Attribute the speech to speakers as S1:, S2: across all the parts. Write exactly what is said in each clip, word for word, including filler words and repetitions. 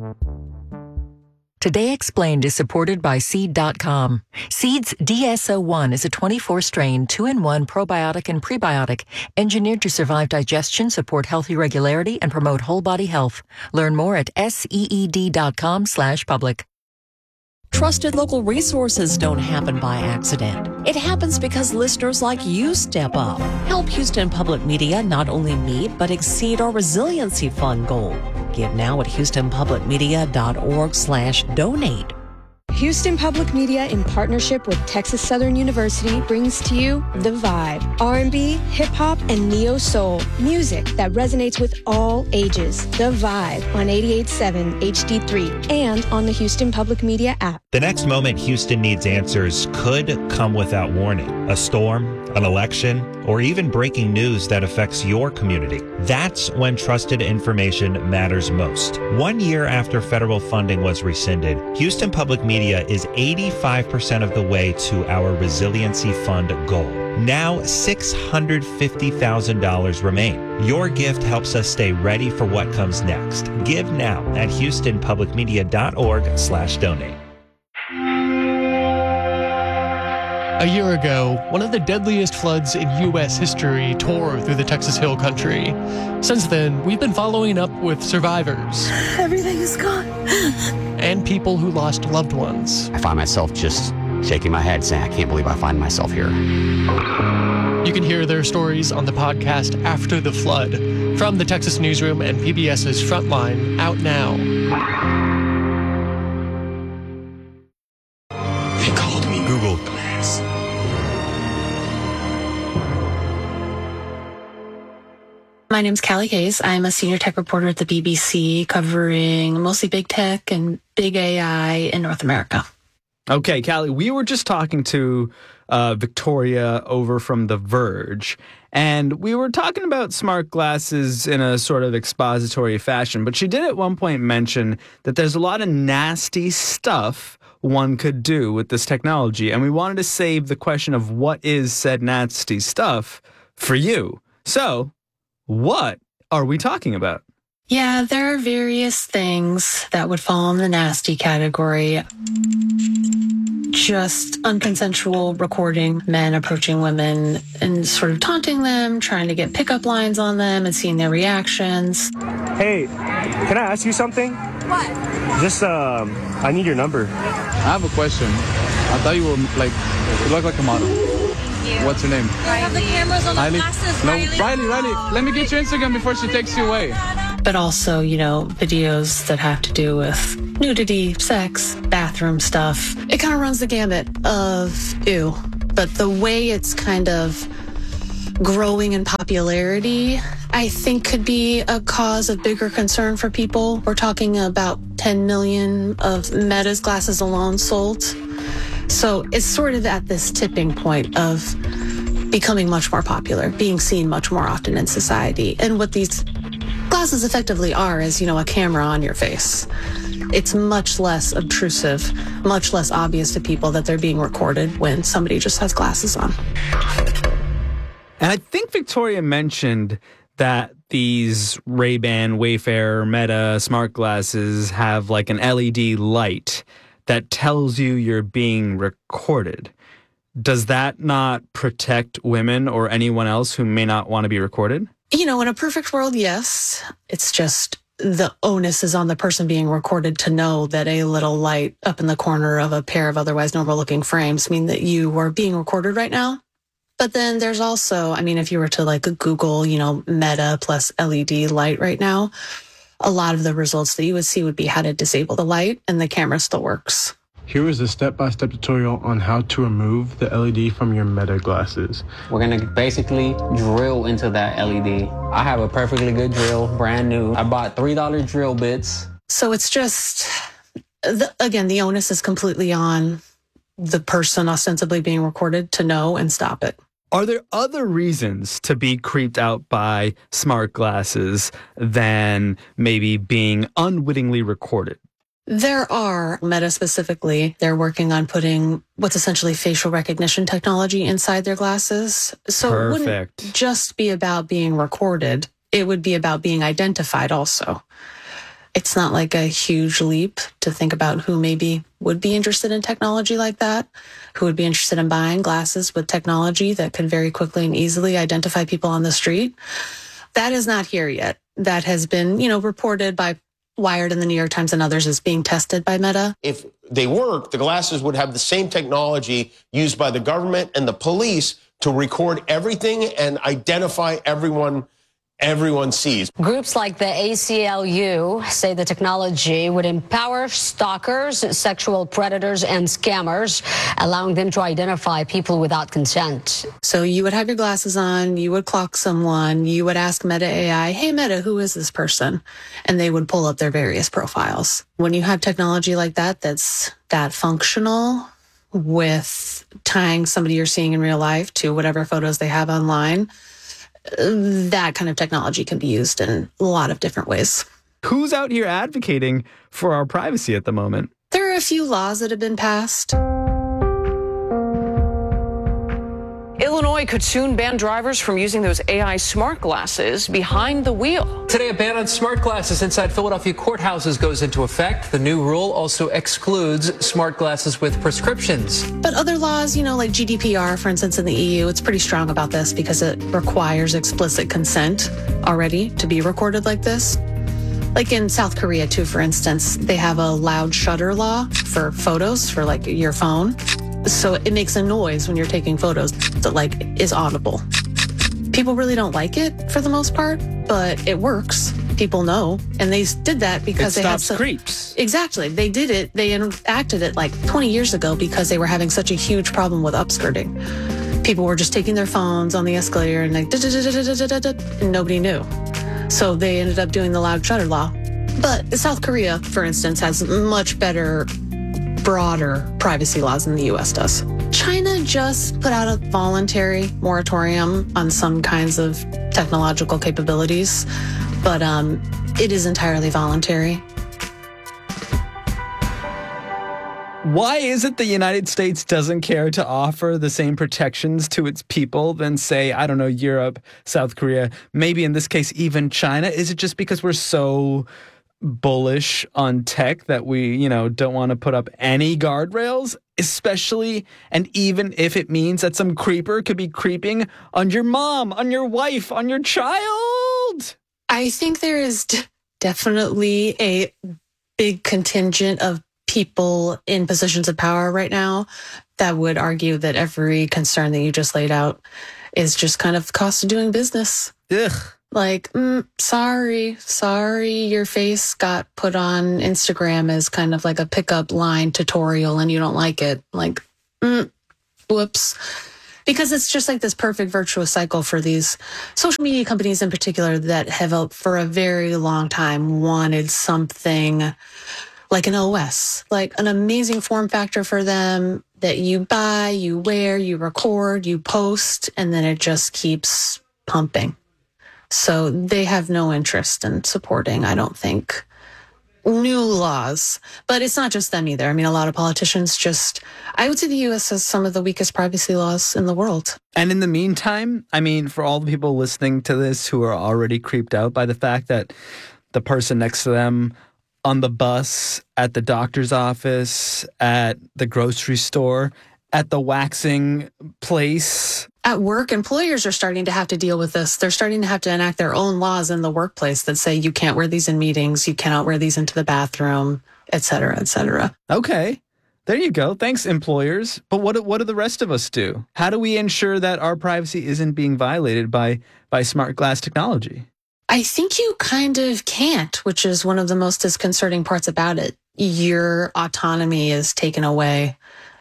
S1: Today Explained is supported by Seed dot com. Seed's D S O one is a twenty-four strain, two in one probiotic and prebiotic, engineered to survive digestion, support healthy regularity, and promote whole body health. Learn more at seed dot com slash public.
S2: Trusted local resources don't happen by accident. It happens because listeners like you step up. Help Houston Public Media not only meet, but exceed our Resiliency Fund goal. Give now at houstonpublicmedia.org slash donate.
S3: Houston Public Media, in partnership with Texas Southern University, brings to you The Vibe, R and B, hip-hop, and neo-soul. Music that resonates with all ages. The Vibe on eighty-eight point seven H D three and on the Houston Public Media app.
S4: The next moment Houston needs answers could come without warning. A storm, an election, or even breaking news that affects your community. That's when trusted information matters most. One year after federal funding was rescinded, Houston Public Media is eighty-five percent of the way to our Resiliency Fund goal. Now, six hundred fifty thousand dollars remain. Your gift helps us stay ready for what comes next. Give now at houstonpublicmedia.org slash donate.
S5: A year ago, one of the deadliest floods in U S history tore through the Texas Hill Country. Since then, we've been following up with survivors.
S6: Everything is gone.
S5: And people who lost loved ones.
S7: I find myself just shaking my head saying, I can't believe I find myself here.
S5: You can hear their stories on the podcast After the Flood from the Texas Newsroom and PBS's Frontline, out now.
S8: They called me Google Glass.
S9: My name's Callie Hayes. I'm a senior tech reporter at the B B C, covering mostly big tech and big A I in North America.
S10: Okay, Callie, we were just talking to uh, Victoria over from The Verge, and we were talking about smart glasses in a sort of expository fashion, but she did at one point mention that there's a lot of nasty stuff one could do with this technology, and we wanted to save the question of what is said nasty stuff for you. So, what are we talking about?
S9: Yeah, there are various things that would fall in the nasty category. Just unconsensual recording men approaching women and sort of taunting them, trying to get pickup lines on them and seeing their reactions.
S11: Hey, can I ask you something?
S6: What?
S11: Just, um, I need your number.
S12: I have a question. I thought you were, like, you look like a model.
S6: Thank you.
S12: What's your name?
S6: I have the cameras on the
S12: Riley?
S6: glasses,
S12: No,
S6: Riley.
S12: Riley, Riley, let me get your Instagram before she takes you away.
S9: But also, you know, videos that have to do with nudity, sex, bathroom stuff. It kind of runs the gamut of ew. But the way it's kind of growing in popularity, I think could be a cause of bigger concern for people. We're talking about ten million of Meta's glasses alone sold. So it's sort of at this tipping point of becoming much more popular, being seen much more often in society. And what these glasses effectively are is, you know, a camera on your face. It's much less obtrusive, much less obvious to people that they're being recorded when somebody just has glasses on.
S10: And I think Victoria mentioned that these Ray-Ban, Wayfarer, Meta smart glasses have like an L E D light that tells you you're being recorded. Does that not protect women or anyone else who may not want to be recorded?
S9: You know, in a perfect world, yes. It's just the onus is on the person being recorded to know that a little light up in the corner of a pair of otherwise normal-looking frames mean that you are being recorded right now. But then there's also, I mean, if you were to like Google, you know, Meta plus L E D light right now, a lot of the results that you would see would be how to disable the light and the camera still works.
S11: Here is a step-by-step tutorial on how to remove the L E D from your Meta glasses.
S13: We're gonna basically drill into that L E D. I have a perfectly good drill, brand new. I bought three dollar drill bits.
S9: So it's just, the, again, the onus is completely on the person ostensibly being recorded to know and stop it.
S10: Are there other reasons to be creeped out by smart glasses than maybe being unwittingly recorded?
S9: There are. Meta specifically, they're working on putting what's essentially facial recognition technology inside their glasses. So
S10: Perfect.
S9: It wouldn't just be about being recorded. It would be about being identified also. It's not like a huge leap to think about who maybe would be interested in technology like that, who would be interested in buying glasses with technology that could very quickly and easily identify people on the street. That is not here yet. That has been, you know, reported by Wired and the New York Times and others as being tested by Meta.
S14: If they work, the glasses would have the same technology used by the government and the police to record everything and identify everyone everyone sees.
S15: Groups like the A C L U say the technology would empower stalkers, sexual predators, and scammers, allowing them to identify people without consent.
S9: So you would have your glasses on, you would clock someone, you would ask Meta A I, hey Meta, who is this person? And they would pull up their various profiles. When you have technology like that, that's that functional with tying somebody you're seeing in real life to whatever photos they have online, that kind of technology can be used in a lot of different ways.
S10: Who's out here advocating for our privacy at the moment?
S9: There are a few laws that have been passed.
S16: Illinois could soon ban drivers from using those A I smart glasses behind the wheel.
S17: Today, a ban on smart glasses inside Philadelphia courthouses goes into effect. The new rule also excludes smart glasses with prescriptions.
S9: But other laws, you know, like G D P R, for instance, in the E U, it's pretty strong about this because it requires explicit consent already to be recorded like this. Like in South Korea, too, for instance, they have a loud shutter law for photos for like your phone. So it makes a noise when you're taking photos that like is audible. People really don't like it for the most part, but it works. People know. And they did that because
S10: it
S9: they had
S10: stops
S9: some
S10: creeps.
S9: Exactly. They did it. They enacted it like twenty years ago because they were having such a huge problem with upskirting. People were just taking their phones on the escalator and like and nobody knew. So they ended up doing the loud shutter law. But South Korea, for instance, has much better, broader privacy laws than the U S does. China just put out a voluntary moratorium on some kinds of technological capabilities, but um, it is entirely voluntary.
S10: Why is it the United States doesn't care to offer the same protections to its people than, say, I don't know, Europe, South Korea, maybe in this case even China? Is it just because we're so bullish on tech that we, you know, don't want to put up any guardrails, especially and even if it means that some creeper could be creeping on your mom, on your wife, on your child?
S9: I think there is d- definitely a big contingent of people in positions of power right now that would argue that every concern that you just laid out is just kind of the cost of doing business.
S10: Ugh.
S9: Like, mm, sorry, sorry, your face got put on Instagram as kind of like a pickup line tutorial and you don't like it. Like, mm, whoops. Because it's just like this perfect virtuous cycle for these social media companies in particular that have, uh, for a very long time, wanted something like an O S, like an amazing form factor for them that you buy, you wear, you record, you post, and then it just keeps pumping. So they have no interest in supporting, I don't think, new laws. But it's not just them either. I mean, a lot of politicians just, I would say the U S has some of the weakest privacy laws in the world.
S10: And in the meantime, I mean, for all the people listening to this who are already creeped out by the fact that the person next to them on the bus, at the doctor's office, at the grocery store, at the waxing place.
S9: At work, employers are starting to have to deal with this. They're starting to have to enact their own laws in the workplace that say you can't wear these in meetings, you cannot wear these into the bathroom, et cetera, et cetera.
S10: Okay. There you go. Thanks, employers. But what what do the rest of us do? How do we ensure that our privacy isn't being violated by by smart glass technology?
S9: I think you kind of can't, which is one of the most disconcerting parts about it. Your autonomy is taken away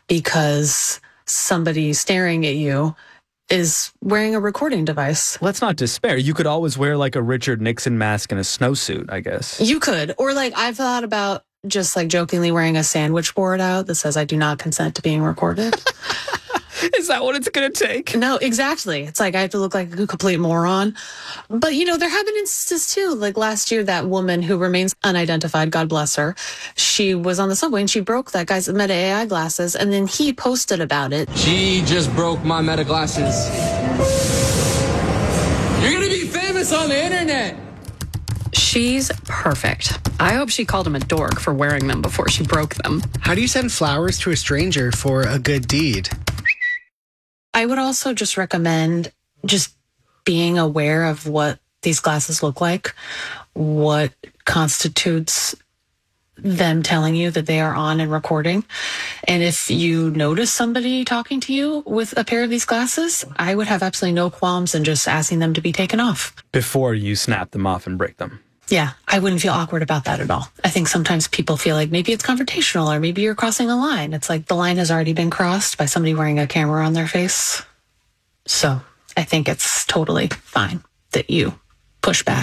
S9: because somebody staring at you is wearing a recording device.
S10: Let's not despair. You could always wear like a Richard Nixon mask and a snowsuit, I guess.
S9: You could. Or like I've thought about just like jokingly wearing a sandwich board out that says I do not consent to being recorded.
S10: Is that what it's going to take?
S9: No, exactly. It's like I have to look like a complete moron. But, you know, there have been instances, too. Like last year, that woman who remains unidentified, God bless her, she was on the subway and she broke that guy's Meta A I glasses. And then he posted about it.
S17: She just broke my Meta glasses.
S18: You're going to be famous on the internet.
S9: She She's perfect. I hope she called him a dork for wearing them before she broke them.
S18: How do you send flowers to a stranger for a good deed?
S9: I would also just recommend just being aware of what these glasses look like, what constitutes them telling you that they are on and recording. And if you notice somebody talking to you with a pair of these glasses, I would have absolutely no qualms in just asking them to be taken off.
S10: Before you snap them off and break them.
S9: Yeah, I wouldn't feel awkward about that at all. I think sometimes people feel like maybe it's confrontational or maybe you're crossing a line. It's like the line has already been crossed by somebody wearing a camera on their face. So I think it's totally fine that you push back.